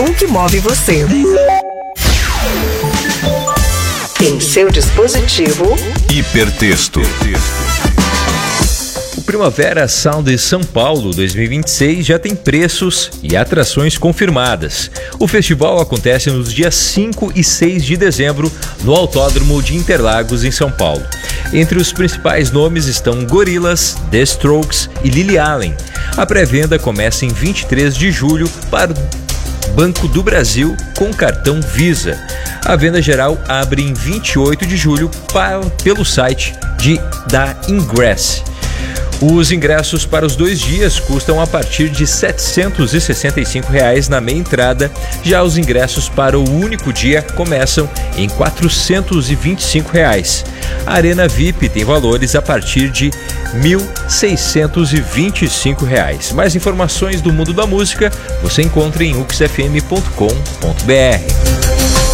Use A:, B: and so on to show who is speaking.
A: com o que move você. Em seu dispositivo,
B: Hipertexto.
C: O Primavera Sound São Paulo 2026 já tem preços e atrações confirmadas. O festival acontece nos dias 5 e 6 de dezembro no Autódromo de Interlagos, em São Paulo. Entre os principais nomes estão Gorillaz, The Strokes e Lily Allen. A pré-venda começa em 23 de julho para o Banco do Brasil com cartão Visa. A venda geral abre em 28 de julho pelo site da Ingress. Os ingressos para os 2 dias custam a partir de R$ 765 na meia entrada, já os ingressos para o único dia começam em R$ 425. A Arena VIP tem valores a partir de R$ 1.625. Mais informações do mundo da música você encontra em uxfm.com.br.